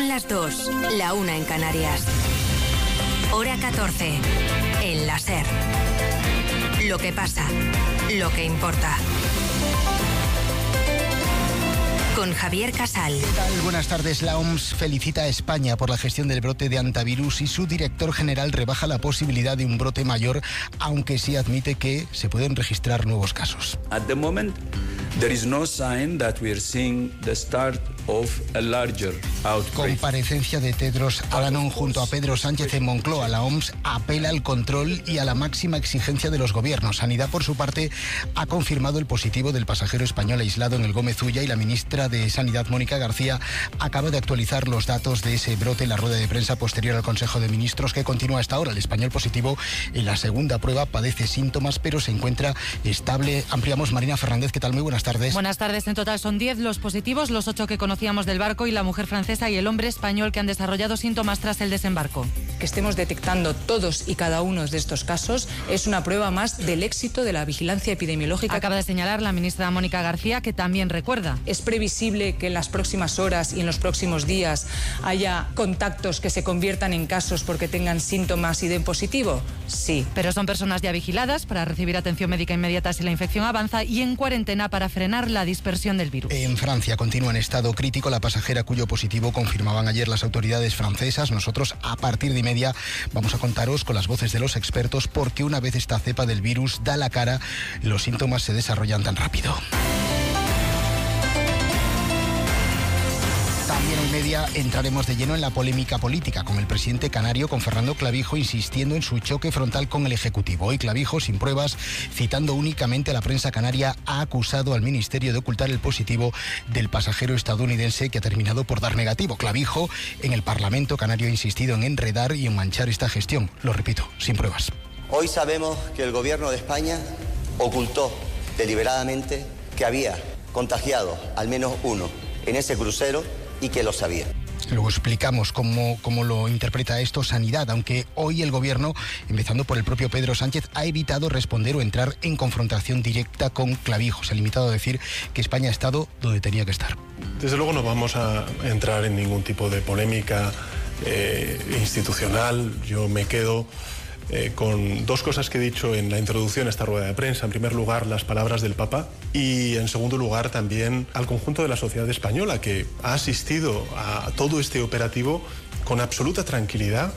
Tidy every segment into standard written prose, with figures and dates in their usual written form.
las 2, la 1 en Canarias. Hora 14, en la SER. Lo que pasa, lo que importa. Con Javier Casal. ¿Qué tal? Buenas tardes. La OMS felicita a España por la gestión del brote de hantavirus y su director general rebaja la posibilidad de un brote mayor, aunque sí admite que se pueden registrar nuevos casos. At the moment, there is no sign that we are seeing the start of a larger outbreak. Comparecencia de Tedros Adhanom junto a Pedro Sánchez en Moncloa. La OMS apela al control y a la máxima exigencia de los gobiernos. Sanidad, por su parte, ha confirmado el positivo del pasajero español aislado en el Gómez Ulla y la ministra de Sanidad, Mónica García, acaba de actualizar los datos de ese brote en la rueda de prensa posterior al Consejo de Ministros que continúa hasta ahora. El español positivo en la segunda prueba padece síntomas, pero se encuentra estable. Ampliamos. Marina Fernández, ¿qué tal? Muy buenas tardes. Buenas tardes. En total son 10 los positivos, los 8 que conocíamos del barco y la mujer francesa y el hombre español que han desarrollado síntomas tras el desembarco. Que estemos detectando todos y cada uno de estos casos es una prueba más del éxito de la vigilancia epidemiológica. Acaba de señalar la ministra Mónica García, que también recuerda. Es previsible que en las próximas horas y en los próximos días haya contactos que se conviertan en casos porque tengan síntomas y den positivo. Sí. Pero son personas ya vigiladas para recibir atención médica inmediata si la infección avanza y en cuarentena para frenar la dispersión del virus. En Francia continúa en estado crítico la pasajera cuyo positivo confirmaban ayer las autoridades francesas. Nosotros a partir de 1:30 vamos a contaros con las voces de los expertos porque una vez esta cepa del virus da la cara, los síntomas se desarrollan tan rápido. También en 1:30 entraremos de lleno en la polémica política con el presidente canario, con Fernando Clavijo, insistiendo en su choque frontal con el Ejecutivo. Hoy Clavijo, sin pruebas, citando únicamente a la prensa canaria, ha acusado al Ministerio de ocultar el positivo del pasajero estadounidense que ha terminado por dar negativo. Clavijo, en el Parlamento canario, ha insistido en enredar y en manchar esta gestión. Lo repito, sin pruebas. Hoy sabemos que el Gobierno de España ocultó deliberadamente que había contagiado al menos uno en ese crucero y que lo sabía. Luego explicamos cómo lo interpreta esto Sanidad, aunque hoy el Gobierno, empezando por el propio Pedro Sánchez, ha evitado responder o entrar en confrontación directa con Clavijo. Se ha limitado a decir que España ha estado donde tenía que estar. Desde luego no vamos a entrar en ningún tipo de polémica institucional. Yo me quedo con dos cosas que he dicho en la introducción a esta rueda de prensa. En primer lugar, las palabras del Papa y en segundo lugar también al conjunto de la sociedad española que ha asistido a todo este operativo con absoluta tranquilidad.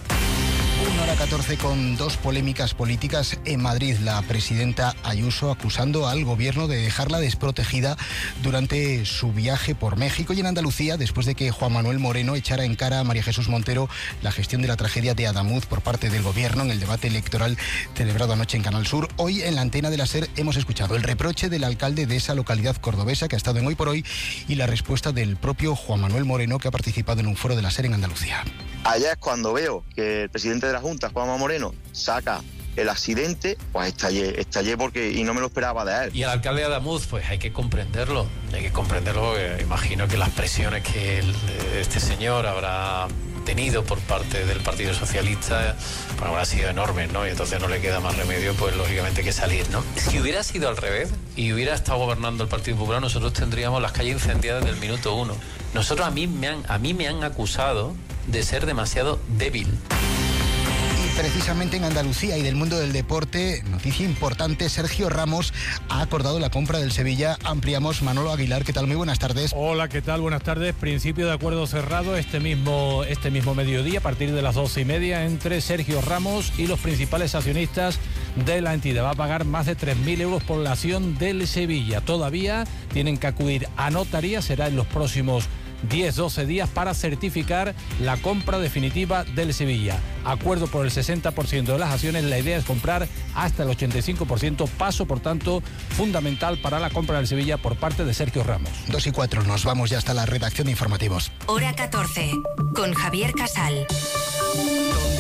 1:14 con dos polémicas políticas en Madrid. La presidenta Ayuso acusando al gobierno de dejarla desprotegida durante su viaje por México, y en Andalucía, después de que Juan Manuel Moreno echara en cara a María Jesús Montero la gestión de la tragedia de Adamuz por parte del gobierno en el debate electoral celebrado anoche en Canal Sur. Hoy en la antena de la SER hemos escuchado el reproche del alcalde de esa localidad cordobesa que ha estado en Hoy por Hoy y la respuesta del propio Juan Manuel Moreno, que ha participado en un foro de la SER en Andalucía. Allá es cuando veo que el presidente de la Junta, Juanma Moreno, saca el accidente, pues estallé porque y no me lo esperaba de él. Y el alcalde de Adamuz, pues hay que comprenderlo, porque imagino que las presiones que este señor habrá tenido por parte del Partido Socialista pues habrá sido enormes, ¿no? Y entonces no le queda más remedio, pues lógicamente que salir, ¿no? Si hubiera sido al revés y hubiera estado gobernando el Partido Popular, nosotros tendríamos las calles incendiadas desde el minuto 1. A mí me han acusado de ser demasiado débil. Precisamente en Andalucía y del mundo del deporte, noticia importante, Sergio Ramos ha acordado la compra del Sevilla. Ampliamos. Manolo Aguilar, ¿qué tal? Muy buenas tardes. Hola, ¿qué tal? Buenas tardes. Principio de acuerdo cerrado este mismo mediodía, a partir de las 12:30, entre Sergio Ramos y los principales accionistas de la entidad. Va a pagar más de 3.000 euros por la acción del Sevilla. Todavía tienen que acudir a notaría, será en los próximos 10-12 días para certificar la compra definitiva del Sevilla. Acuerdo por el 60% de las acciones, la idea es comprar hasta el 85%, paso por tanto fundamental para la compra del Sevilla por parte de Sergio Ramos. 2:04, nos vamos ya hasta la redacción de informativos. Hora 14, con Javier Casal. Donde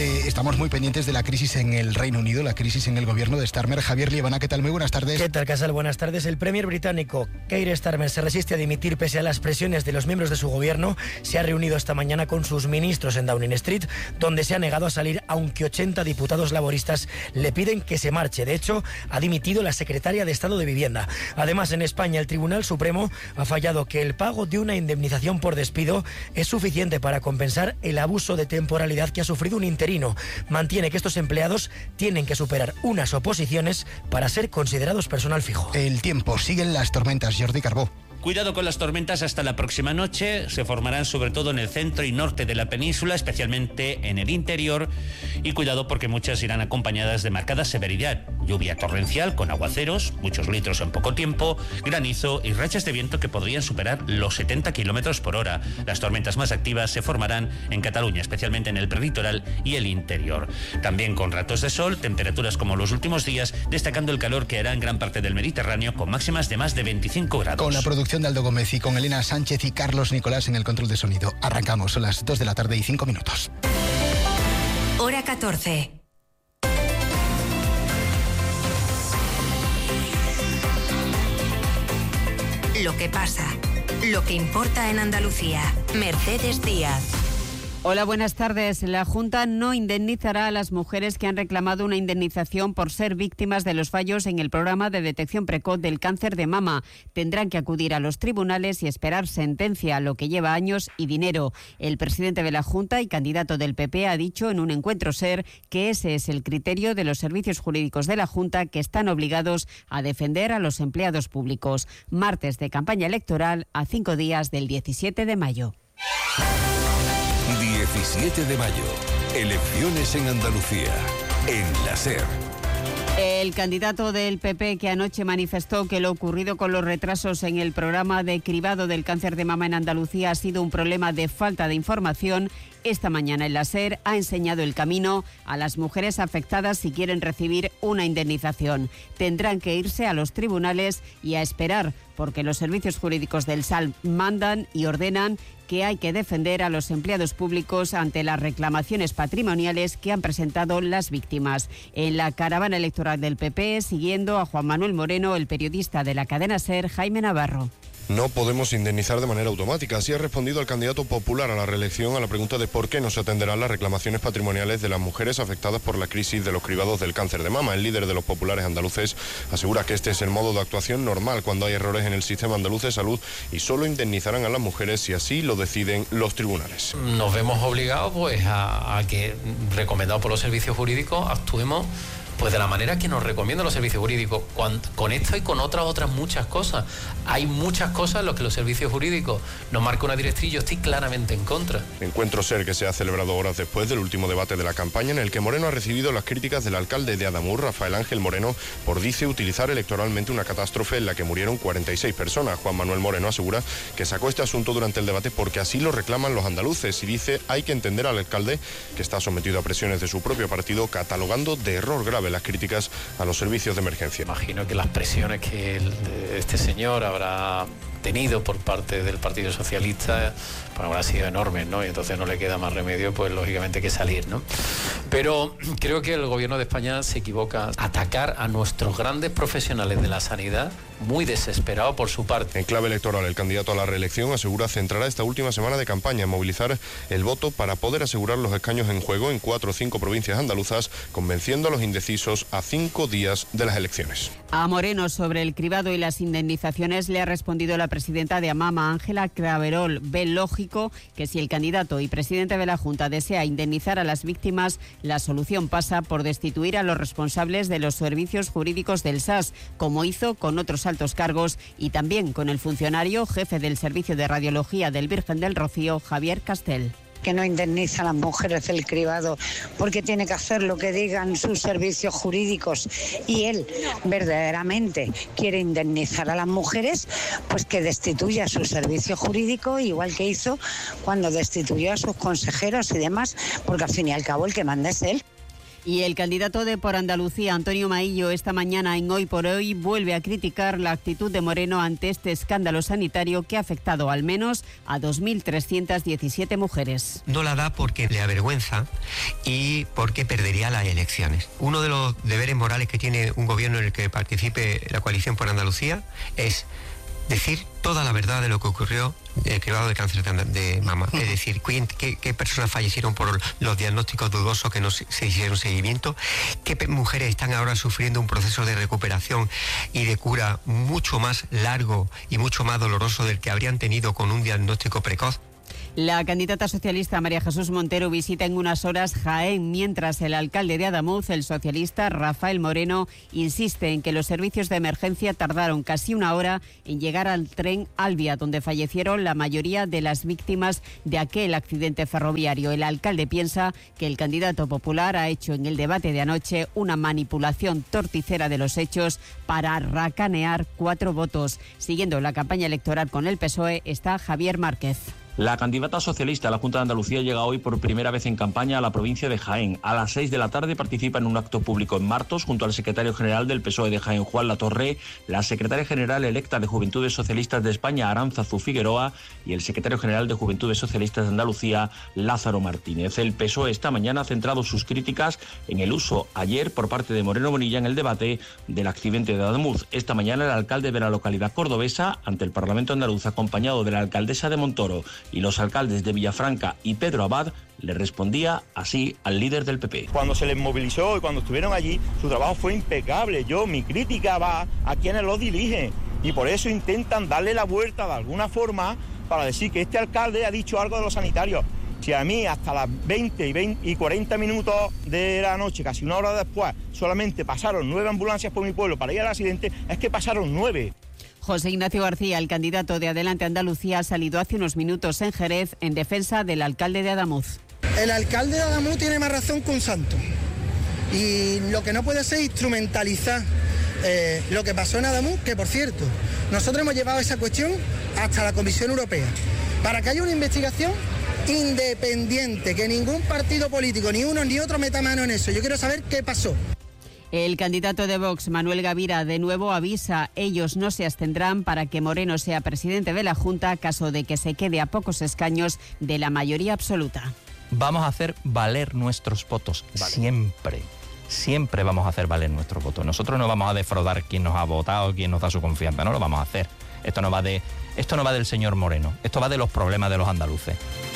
estamos muy pendientes de la crisis en el Reino Unido, la crisis en el gobierno de Starmer. Javier Liebana, ¿qué tal? Muy buenas tardes. ¿Qué tal, Casal? Buenas tardes. El premier británico Keir Starmer se resiste a dimitir pese a las presiones de los miembros de su gobierno. Se ha reunido esta mañana con sus ministros en Downing Street, donde se ha negado a salir, aunque 80 diputados laboristas le piden que se marche. De hecho, ha dimitido la secretaria de Estado de Vivienda. Además, en España, el Tribunal Supremo ha fallado que el pago de una indemnización por despido es suficiente para compensar el abuso de temporalidad que ha sufrido un interino. Mantiene que estos empleados tienen que superar unas oposiciones para ser considerados personal fijo. El tiempo, siguen las tormentas. Jordi Carbó. Cuidado con las tormentas hasta la próxima noche. Se formarán sobre todo en el centro y norte de la península, especialmente en el interior. Y cuidado porque muchas irán acompañadas de marcada severidad. Lluvia torrencial con aguaceros, muchos litros en poco tiempo, granizo y rachas de viento que podrían superar los 70 kilómetros por hora. Las tormentas más activas se formarán en Cataluña, especialmente en el prelitoral y el interior. También con ratos de sol, temperaturas como los últimos días, destacando el calor que hará en gran parte del Mediterráneo con máximas de más de 25 grados. Con la producción de Aldo Gómez y con Elena Sánchez y Carlos Nicolás en el control de sonido. Arrancamos, son las 2 de la tarde y 5 minutos. Hora 14. Lo que pasa, lo que importa en Andalucía. Mercedes Díaz. Hola, buenas tardes. La Junta no indemnizará a las mujeres que han reclamado una indemnización por ser víctimas de los fallos en el programa de detección precoz del cáncer de mama. Tendrán que acudir a los tribunales y esperar sentencia, lo que lleva años y dinero. El presidente de la Junta y candidato del PP ha dicho en un encuentro SER que ese es el criterio de los servicios jurídicos de la Junta, que están obligados a defender a los empleados públicos. Martes de campaña electoral a 5 días del 17 de mayo. 17 de mayo, elecciones en Andalucía, en la SER. El candidato del PP, que anoche manifestó que lo ocurrido con los retrasos en el programa de cribado del cáncer de mama en Andalucía ha sido un problema de falta de información, esta mañana en la SER ha enseñado el camino a las mujeres afectadas si quieren recibir una indemnización. Tendrán que irse a los tribunales y a esperar, porque los servicios jurídicos del SAL mandan y ordenan que hay que defender a los empleados públicos ante las reclamaciones patrimoniales que han presentado las víctimas. En la caravana electoral del PP, siguiendo a Juan Manuel Moreno, el periodista de la cadena SER, Jaime Navarro. No podemos indemnizar de manera automática. Así ha respondido el candidato popular a la reelección a la pregunta de por qué no se atenderán las reclamaciones patrimoniales de las mujeres afectadas por la crisis de los cribados del cáncer de mama. El líder de los populares andaluces asegura que este es el modo de actuación normal cuando hay errores en el sistema andaluz de salud y solo indemnizarán a las mujeres si así lo deciden los tribunales. Nos vemos obligados pues a que, recomendado por los servicios jurídicos, actuemos pues de la manera que nos recomiendan los servicios jurídicos, con esto y con otras muchas cosas. Hay muchas cosas en las que los servicios jurídicos nos marcan una directriz y yo estoy claramente en contra. Encuentro SER que se ha celebrado horas después del último debate de la campaña, en el que Moreno ha recibido las críticas del alcalde de Adamur, Rafael Ángel Moreno, por, dice, utilizar electoralmente una catástrofe en la que murieron 46 personas. Juan Manuel Moreno asegura que sacó este asunto durante el debate porque así lo reclaman los andaluces y dice hay que entender al alcalde, que está sometido a presiones de su propio partido, catalogando de error grave las críticas a los servicios de emergencia. Imagino que las presiones que este señor habrá tenido por parte del Partido Socialista pues habrá sido enormes, ¿no? Y entonces no le queda más remedio, pues lógicamente, que salir, ¿no? Pero creo que el gobierno de España se equivoca. Atacar a nuestros grandes profesionales de la sanidad, muy desesperado por su parte. En clave electoral, el candidato a la reelección asegura centrará esta última semana de campaña en movilizar el voto para poder asegurar los escaños en juego en 4 o 5 provincias andaluzas, convenciendo a los indecisos a 5 días de las elecciones. A Moreno sobre el cribado y las indemnizaciones le ha respondido la presidenta de AMAMA, Ángela Claverol. Ve lógico que si el candidato y presidente de la Junta desea indemnizar a las víctimas, la solución pasa por destituir a los responsables de los servicios jurídicos del SAS, como hizo con otros altos cargos y también con el funcionario jefe del Servicio de Radiología del Virgen del Rocío, Javier Castel. Que no indemniza a las mujeres del cribado porque tiene que hacer lo que digan sus servicios jurídicos y él verdaderamente quiere indemnizar a las mujeres, pues que destituya a su servicio jurídico, igual que hizo cuando destituyó a sus consejeros y demás, porque al fin y al cabo el que manda es él. Y el candidato de Por Andalucía, Antonio Maillo, esta mañana en Hoy por Hoy vuelve a criticar la actitud de Moreno ante este escándalo sanitario que ha afectado al menos a 2.317 mujeres. No la da porque le avergüenza y porque perdería las elecciones. Uno de los deberes morales que tiene un gobierno en el que participe la coalición Por Andalucía es decir toda la verdad de lo que ocurrió en el cribado de cáncer de mama. Es decir, qué personas fallecieron por los diagnósticos dudosos que no se hicieron seguimiento, qué mujeres están ahora sufriendo un proceso de recuperación y de cura mucho más largo y mucho más doloroso del que habrían tenido con un diagnóstico precoz. La candidata socialista María Jesús Montero visita en unas horas Jaén, mientras el alcalde de Adamuz, el socialista Rafael Moreno, insiste en que los servicios de emergencia tardaron casi una hora en llegar al tren Alvia, donde fallecieron la mayoría de las víctimas de aquel accidente ferroviario. El alcalde piensa que el candidato popular ha hecho en el debate de anoche una manipulación torticera de los hechos para racanear 4 votos. Siguiendo la campaña electoral con el PSOE está Javier Márquez. La candidata socialista a la Junta de Andalucía llega hoy por primera vez en campaña a la provincia de Jaén. A las 6 de la tarde participa en un acto público en Martos junto al secretario general del PSOE de Jaén, Juan Latorre, la secretaria general electa de Juventudes Socialistas de España, Aránzazu Figueroa, y el secretario general de Juventudes Socialistas de Andalucía, Lázaro Martínez. El PSOE esta mañana ha centrado sus críticas en el uso ayer por parte de Moreno Bonilla en el debate del accidente de Adamuz. Esta mañana el alcalde de la localidad cordobesa, ante el Parlamento andaluz, acompañado de la alcaldesa de Montoro y los alcaldes de Villafranca y Pedro Abad, le respondía así al líder del PP. Cuando se les movilizó y cuando estuvieron allí, su trabajo fue impecable. Mi crítica va a quienes lo dirigen y por eso intentan darle la vuelta de alguna forma para decir que este alcalde ha dicho algo de los sanitarios. Si a mí hasta las 20 y 40 minutos de la noche, casi una hora después, solamente pasaron 9 ambulancias por mi pueblo para ir al accidente, es que pasaron 9. José Ignacio García, el candidato de Adelante Andalucía, ha salido hace unos minutos en Jerez en defensa del alcalde de Adamuz. El alcalde de Adamuz tiene más razón que un santo. Y lo que no puede ser instrumentalizar lo que pasó en Adamuz, que por cierto, nosotros hemos llevado esa cuestión hasta la Comisión Europea, para que haya una investigación independiente, que ningún partido político, ni uno ni otro, meta mano en eso. Yo quiero saber qué pasó. El candidato de Vox, Manuel Gavira, de nuevo avisa, ellos no se abstendrán para que Moreno sea presidente de la Junta, caso de que se quede a pocos escaños de la mayoría absoluta. Vamos a hacer valer nuestros votos, siempre vamos a hacer valer nuestros votos. Nosotros no vamos a defraudar quién nos ha votado, quién nos da su confianza, no lo vamos a hacer. Esto no va del señor Moreno, esto va de los problemas de los andaluces.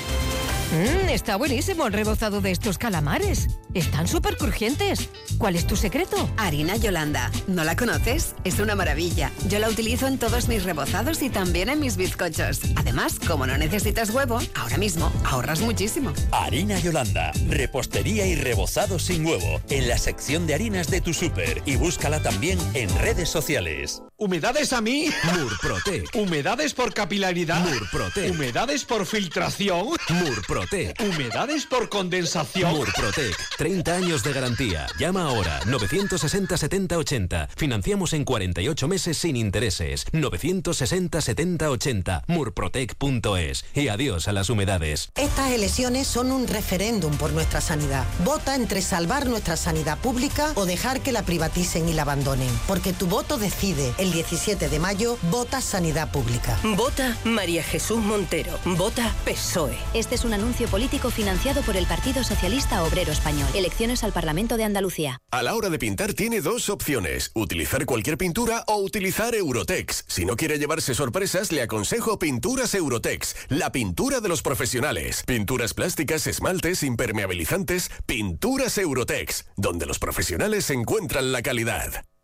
Está buenísimo el rebozado de estos calamares. Están súper crujientes. ¿Cuál es tu secreto? Harina Yolanda. ¿No la conoces? Es una maravilla. Yo la utilizo en todos mis rebozados y también en mis bizcochos. Además, como no necesitas huevo, ahora mismo ahorras muchísimo. Harina Yolanda. Repostería y rebozado sin huevo. En la sección de harinas de tu súper. Y búscala también en redes sociales. ¿Humedades a mí? Murprotec. ¿Humedades por capilaridad? Murprotec. ¿Humedades por filtración? Murprotec. ¿Humedades por condensación? Murprotec. 30 años de garantía. Llama ahora. 960 70 80. Financiamos en 48 meses sin intereses. 960 70 80. Murprotec.es. Y adiós a las humedades. Estas elecciones son un referéndum por nuestra sanidad. Vota entre salvar nuestra sanidad pública o dejar que la privaticen y la abandonen. Porque tu voto decide. El 17 de mayo, vota Sanidad Pública. Vota María Jesús Montero. Vota PSOE. Este es un anuncio político financiado por el Partido Socialista Obrero Español. Elecciones al Parlamento de Andalucía. A la hora de pintar tiene 2 opciones: utilizar cualquier pintura o utilizar Eurotex. Si no quiere llevarse sorpresas, le aconsejo Pinturas Eurotex, la pintura de los profesionales. Pinturas plásticas, esmaltes, impermeabilizantes. Pinturas Eurotex, donde los profesionales encuentran la calidad.